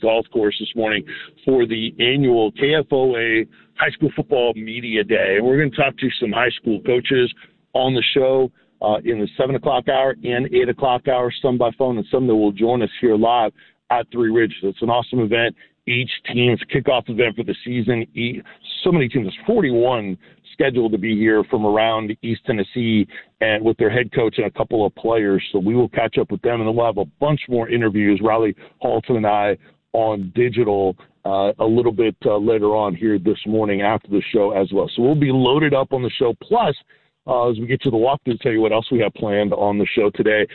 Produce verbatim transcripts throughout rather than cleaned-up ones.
Golf Course this morning for the annual K F O A High School Football Media Day. And we're going to talk to some high school coaches on the show uh, in the seven o'clock hour and eight o'clock hour, some by phone and some that will join us here live at Three Ridges. It's an awesome event. Each team's kickoff event for the season. So many teams, there's forty-one scheduled to be here from around East Tennessee and with their head coach and a couple of players. So we will catch up with them, and then we'll have a bunch more interviews, Riley Halton and I, on digital uh, a little bit uh, later on here this morning after the show as well. So we'll be loaded up on the show. Plus, uh, as we get to the walkthrough, tell you what else we have planned on the show today.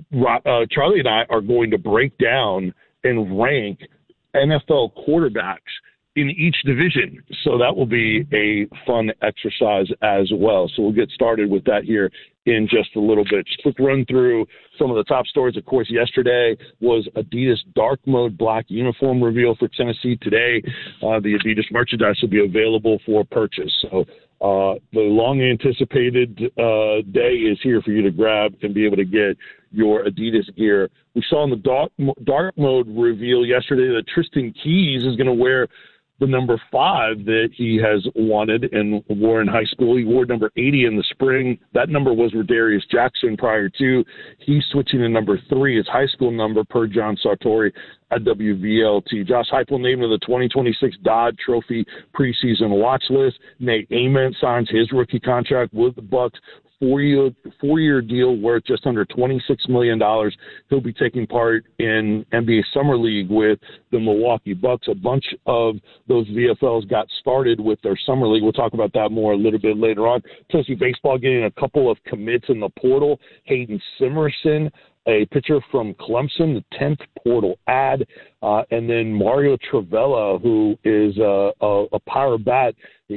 Uh, Charlie and I are going to break down and rank N F L quarterbacks in each division. So that will be a fun exercise as well. So we'll get started with that here in just a little bit. Just quick run through some of the top stories. Of course, yesterday was Adidas Dark Mode Black uniform reveal for Tennessee. Today, uh, the Adidas merchandise will be available for purchase. So uh, the long-anticipated uh, day is here for you to grab and be able to get your Adidas gear. We saw in the dark, dark mode reveal yesterday that Tristan Keys is going to wear the number five that he has wanted and wore in high school. He wore number eighty in the spring. That number was Rodarius Jackson prior to. He's switching to number three, his high school number, per John Sartori at W V L T. Josh Heupel named to the twenty twenty-six Dodd Trophy preseason watch list. Nate Ament signs his rookie contract with the Bucs. Four-year, four-year deal worth just under twenty-six million dollars. He'll be taking part in N B A Summer League with the Milwaukee Bucks. A bunch of those V F Ls got started with their Summer League. We'll talk about that more a little bit later on. Tennessee baseball getting a couple of commits in the portal. Hayden Simerson, a pitcher from Clemson, the tenth portal ad. Uh, and then Mario Travella, who is uh, a, a power bat.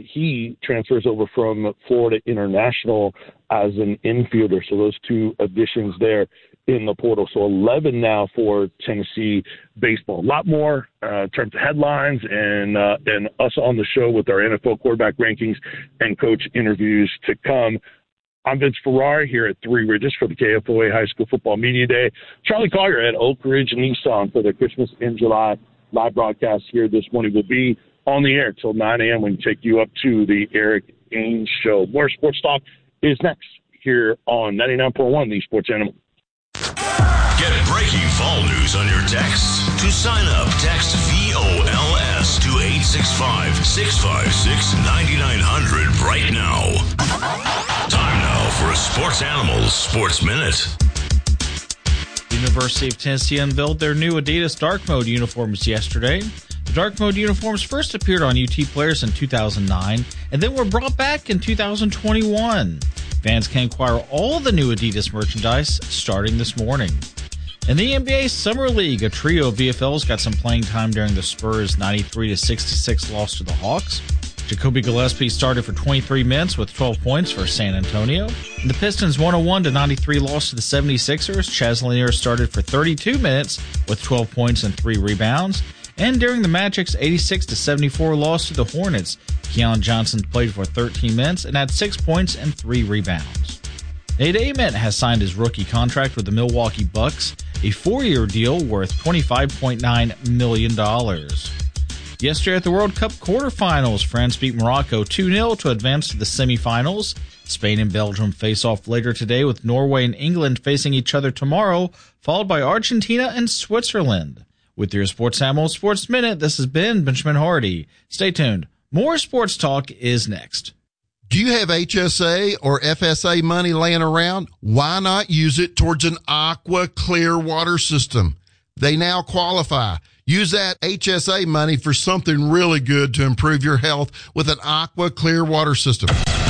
He transfers over from Florida International as an infielder. So those two additions there in the portal. So eleven now for Tennessee baseball. A lot more uh, in terms of headlines and uh, and us on the show with our N F L quarterback rankings and coach interviews to come. I'm Vince Ferrari here at Three Ridges for the K F O A High School Football Media Day. Charlie Collier at Oak Ridge Nissan for the Christmas in July live broadcast here this morning. Will be on the air till nine a.m. when we take you up to the Eric Ainge Show. More sports talk is next here on ninety-nine point one, the Sports Animal. Get breaking fall news on your texts. To sign up, text V O L S to eight six five, six five six, nine nine zero zero right now. Time now for a Sports Animals Sports Minute. The University of Tennessee unveiled their new Adidas Dark Mode uniforms yesterday. The Dark Mode uniforms first appeared on U T players in two thousand nine and then were brought back in two thousand twenty-one. Fans can acquire all the new Adidas merchandise starting this morning. In the N B A Summer League, a trio of V F Ls got some playing time during the Spurs' ninety-three to sixty-six loss to the Hawks. Jacoby Gillespie started for twenty-three minutes with twelve points for San Antonio. In the Pistons' one oh one to ninety-three loss to the seventy-sixers, Chaz Lanier started for thirty-two minutes with twelve points and three rebounds. And during the Magic's eighty-six to seventy-four loss to the Hornets, Keon Johnson played for thirteen minutes and had six points and three rebounds. Nate Ament has signed his rookie contract with the Milwaukee Bucks, a four-year deal worth twenty-five point nine million dollars. Yesterday at the World Cup quarterfinals, France beat Morocco two nil to advance to the semifinals. Spain and Belgium face off later today, with Norway and England facing each other tomorrow, followed by Argentina and Switzerland. With your Sports Animal Sports Minute, this has been Benjamin Hardy. Stay tuned. More sports talk is next. Do you have H S A or F S A money laying around? Why not use it towards an Aqua Clear water system? They now qualify. Use that H S A money for something really good to improve your health with an Aqua Clear water system.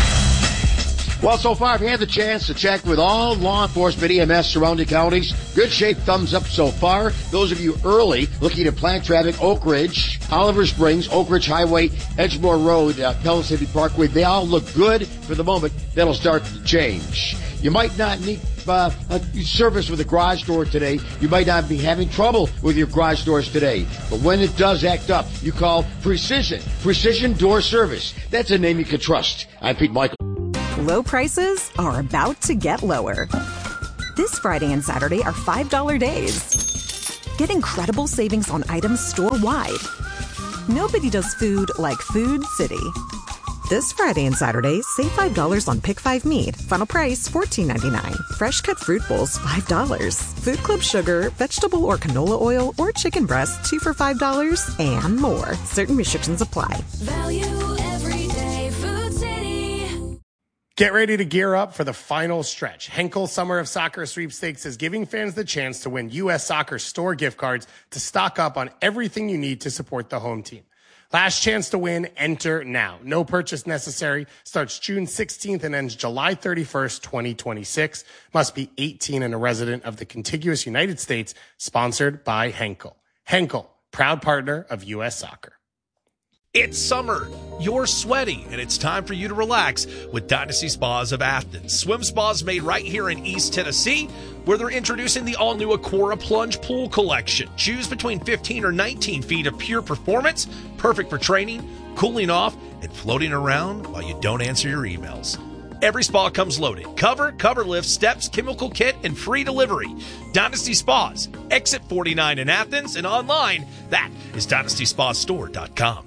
Well, so far, I've had the chance to check with all law enforcement E M S surrounding counties. Good shape, thumbs up so far. Those of you early looking to plan traffic, Oak Ridge, Oliver Springs, Oak Ridge Highway, Edgemore Road, uh, Palisade Parkway, they all look good for the moment. That'll start to change. You might not need uh, a service with a garage door today. You might not be having trouble with your garage doors today. But when it does act up, you call Precision. Precision Door Service. That's a name you can trust. I'm Pete Michael. Low prices are about to get lower. This Friday and Saturday are five dollar days. Get incredible savings on items store-wide. Nobody does food like Food City. This Friday and Saturday, save five dollars on Pick five meat. Final price fourteen ninety-nine. Fresh cut fruit bowls, five dollars. Food Club sugar, vegetable or canola oil, or chicken breast, two for five dollars, and more. Certain restrictions apply. Value every day, Food City. Get ready to gear up for the final stretch. Henkel Summer of Soccer Sweepstakes is giving fans the chance to win U S Soccer store gift cards to stock up on everything you need to support the home team. Last chance to win, enter now. No purchase necessary. Starts June sixteenth and ends July thirty-first, twenty twenty-six. Must be eighteen and a resident of the contiguous United States. Sponsored by Henkel. Henkel, proud partner of U S Soccer. It's summer. You're sweaty, and it's time for you to relax with Dynasty Spas of Athens. Swim spas made right here in East Tennessee, where they're introducing the all-new Aquara Plunge Pool Collection. Choose between fifteen or nineteen feet of pure performance, perfect for training, cooling off, and floating around while you don't answer your emails. Every spa comes loaded. Cover, cover lift, steps, chemical kit, and free delivery. Dynasty Spas, exit forty-nine in Athens, and online, that is dynasty spa store dot com.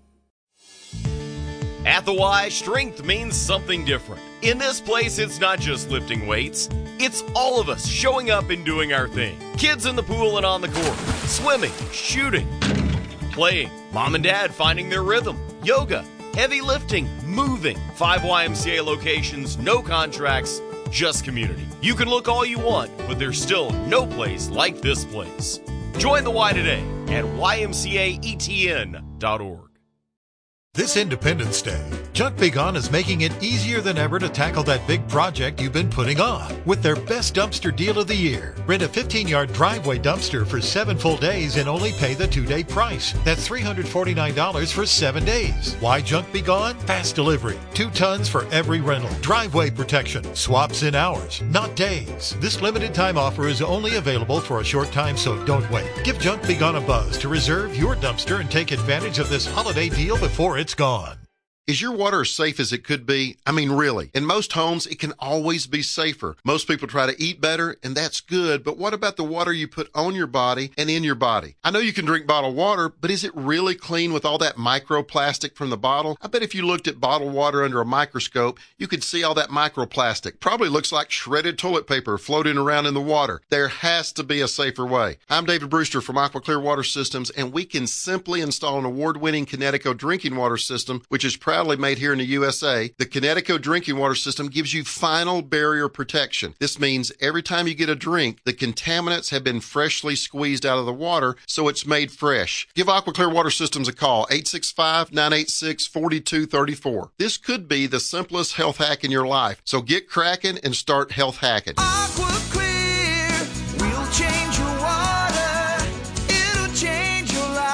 At the Y, strength means something different. In this place, it's not just lifting weights. It's all of us showing up and doing our thing. Kids in the pool and on the court. Swimming, shooting, playing. Mom and dad finding their rhythm. Yoga, heavy lifting, moving. Five Y M C A locations, no contracts, just community. You can look all you want, but there's still no place like this place. Join the Y today at Y M C A E T N dot org. This Independence Day, Junk Be Gone is making it easier than ever to tackle that big project you've been putting off with their best dumpster deal of the year. Rent a fifteen-yard driveway dumpster for seven full days and only pay the two-day price. That's three hundred forty-nine dollars for seven days. Why Junk Be Gone? Fast delivery. Two tons for every rental. Driveway protection. Swaps in hours, not days. This limited time offer is only available for a short time, so don't wait. Give Junk Be Gone a buzz to reserve your dumpster and take advantage of this holiday deal before it's gone. Is your water as safe as it could be? I mean, really. In most homes, it can always be safer. Most people try to eat better, and that's good, but what about the water you put on your body and in your body? I know you can drink bottled water, but is it really clean with all that microplastic from the bottle? I bet if you looked at bottled water under a microscope, you could see all that microplastic. Probably looks like shredded toilet paper floating around in the water. There has to be a safer way. I'm David Brewster from Aqua Clear Water Systems, and we can simply install an award-winning Connecticut drinking water system, which is proudly made here in the U S A. The Connecticut drinking water system gives you final barrier protection. This means every time you get a drink, the contaminants have been freshly squeezed out of the water, so it's made fresh. Give Aqua Clear Water Systems a call, eight six five, nine eight six, four two three four. This could be the simplest health hack in your life, so get cracking and start health hacking. Aqua Clear will change your water. It'll change your life.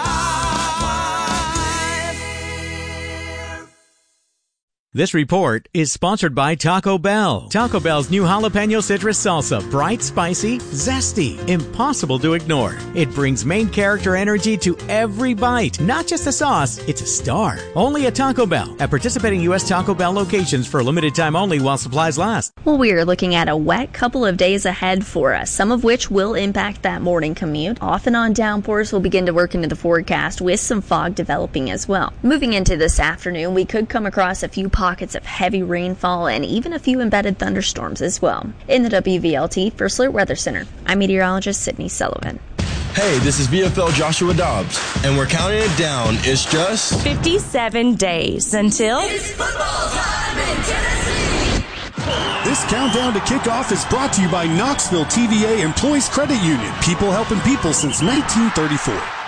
This report is sponsored by Taco Bell. Taco Bell's new jalapeno citrus salsa. Bright, spicy, zesty, impossible to ignore. It brings main character energy to every bite. Not just a sauce, it's a star. Only at Taco Bell. At participating U S Taco Bell locations for a limited time only while supplies last. Well, we are looking at a wet couple of days ahead for us, some of which will impact that morning commute. Off and on downpours will begin to work into the forecast with some fog developing as well. Moving into this afternoon, we could come across a few pockets of heavy rainfall and even a few embedded thunderstorms as well. In the W V L T First Alert Weather Center, I'm meteorologist Sydney Sullivan. Hey, this is V F L Joshua Dobbs, and we're counting it down. It's just fifty-seven days until it's football time in Tennessee. This countdown to kickoff is brought to you by Knoxville T V A Employees Credit Union. People helping people since nineteen thirty-four.